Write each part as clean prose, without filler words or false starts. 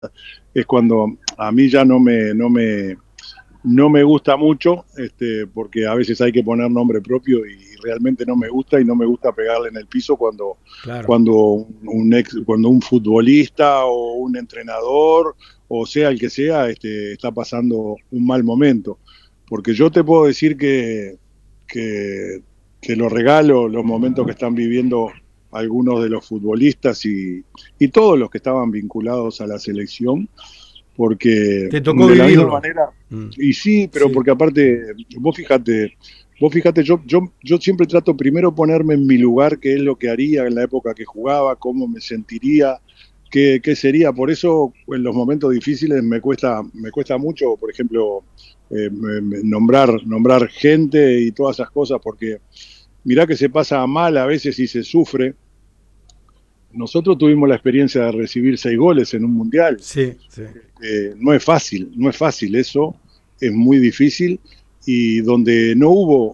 es cuando a mí ya no me gusta mucho, porque a veces hay que poner nombre propio y realmente no me gusta y no me gusta pegarle en el piso Claro. cuando un futbolista o un entrenador o sea el que sea, está pasando un mal momento. Porque yo te puedo decir que, que lo regalo los momentos que están viviendo algunos de los futbolistas y todos los que estaban vinculados a la selección, porque Te tocó de la misma vivirlo. manera, Mm, y sí, pero sí. porque aparte, vos fíjate, yo siempre trato primero ponerme en mi lugar, qué es lo que haría en la época que jugaba, cómo me sentiría, qué sería. Por eso en los momentos difíciles me cuesta mucho, por ejemplo, nombrar gente y todas esas cosas, porque mirá que se pasa mal a veces y se sufre. Nosotros tuvimos la experiencia de recibir 6 goles en un mundial. Sí, sí. No es fácil, no es fácil eso, es muy difícil y donde no hubo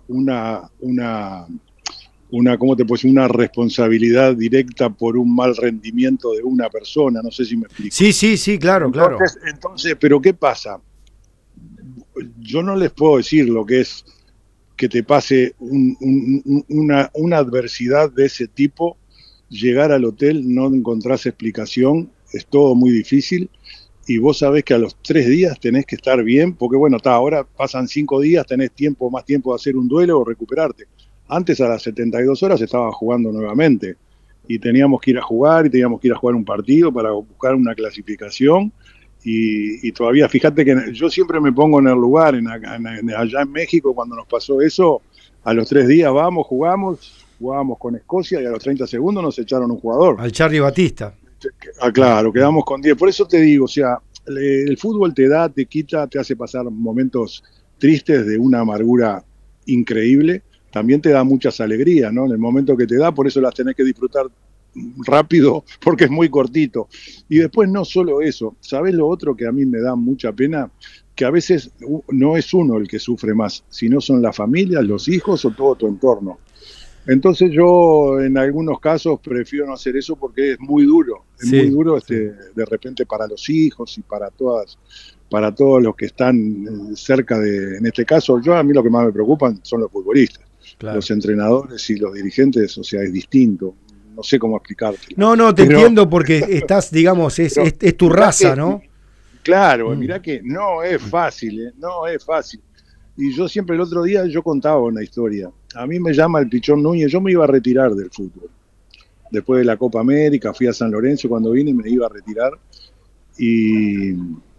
¿cómo te puedo decir? Una responsabilidad directa por un mal rendimiento de una persona, no sé si me explico. Sí, sí, sí, claro, claro. Pero ¿qué pasa? Yo no les puedo decir lo que es que te pase una adversidad de ese tipo, llegar al hotel, no encontrás explicación, es todo muy difícil y vos sabés que a los 3 días tenés que estar bien, porque bueno, ahora pasan 5 días, tenés más tiempo de hacer un duelo o recuperarte. Antes a las 72 horas estaba jugando nuevamente y teníamos que ir a jugar y teníamos que ir a jugar un partido para buscar una clasificación y todavía, fíjate que yo siempre me pongo en el lugar, allá en México cuando nos pasó eso, a los 3 días jugábamos con Escocia y a los 30 segundos nos echaron un jugador. Al Charlie Batista. Claro, quedamos con 10. Por eso te digo, o sea, el fútbol te da, te quita, te hace pasar momentos tristes de una amargura increíble. También te da muchas alegrías, ¿no? En el momento que te da, por eso las tenés que disfrutar rápido, porque es muy cortito. Y después no solo eso, ¿sabés lo otro que a mí me da mucha pena? Que a veces no es uno el que sufre más, sino son las familias, los hijos o todo tu entorno. Entonces yo en algunos casos prefiero no hacer eso porque es muy Sí, duro sí, de repente para los hijos y para todos los que están cerca en este caso, a mí lo que más me preocupan son los futbolistas, claro. los entrenadores y los dirigentes, o sea, es distinto, no sé cómo explicártelo, No, no, te pero, entiendo porque estás, digamos, pero es tu mirá raza, que, ¿no? claro, Mm, mirá que no es fácil, no es fácil. Y yo siempre el otro día yo contaba una historia. A mí me llama el Pichón Núñez, yo me iba a retirar del fútbol. Después de la Copa América, fui a San Lorenzo cuando vine, me iba a retirar. Y,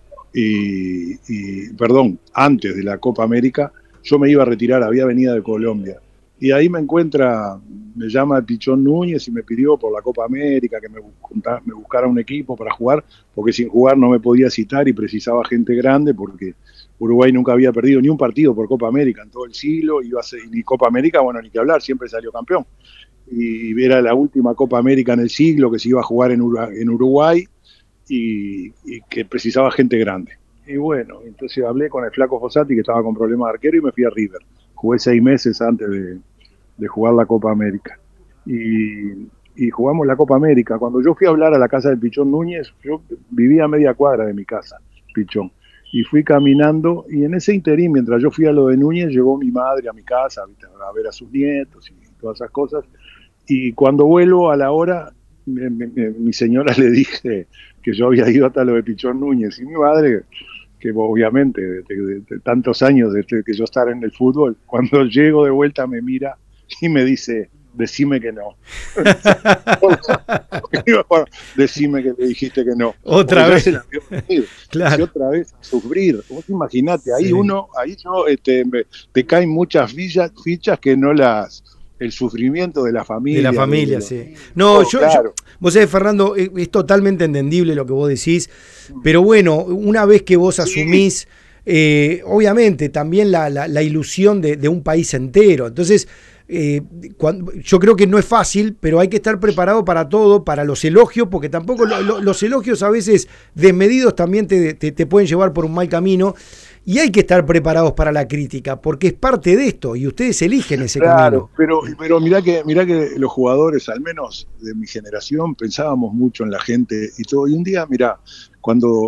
perdón, antes de la Copa América, yo me iba a retirar, había venido de Colombia. Y ahí me llama el Pichón Núñez y me pidió por la Copa América que me buscara un equipo para jugar, porque sin jugar no me podía citar y precisaba gente grande, porque Uruguay nunca había perdido ni un partido por Copa América en todo el siglo, iba a ser, ni Copa América, bueno, ni que hablar, siempre salió campeón. Y era la última Copa América en el siglo que se iba a jugar en Uruguay y que precisaba gente grande. Y bueno, entonces hablé con el Flaco Fossati que estaba con problemas de arquero y me fui a River. Jugué 6 meses antes de jugar la Copa América. Y jugamos la Copa América. Cuando yo fui a hablar a la casa del Pichón Núñez, yo vivía a media cuadra de mi casa, Pichón. Y fui caminando y en ese interín, mientras yo fui a lo de Núñez, llegó mi madre a mi casa a ver a sus nietos y todas esas cosas. Y cuando vuelvo a la hora, mi señora le dije que yo había ido hasta lo de Pichón Núñez. Y mi madre, que obviamente de tantos años desde que yo estaba en el fútbol, cuando llego de vuelta me mira y me dice, decime que no. Decime que le dijiste que no, porque Otra ya vez. se la vio venir. Dice Claro. otra vez a sufrir. Vos imaginate, Sí. ahí yo, te caen muchas fichas que no el sufrimiento de la De la familia, de familia, los sí. niños, No, todo, claro. vos sabés, Fernando, es totalmente entendible lo que vos decís, pero bueno, una vez que vos Sí, asumís, obviamente, también la ilusión de un país entero. Entonces, yo creo que no es fácil, pero hay que estar preparado para todo, para los elogios, porque tampoco los elogios a veces desmedidos también te pueden llevar por un mal camino. Y hay que estar preparados para la crítica, porque es parte de esto, y ustedes eligen ese claro, camino. pero mirá que los jugadores, al menos de mi generación, pensábamos mucho en la gente y todo. Y un día, mirá, cuando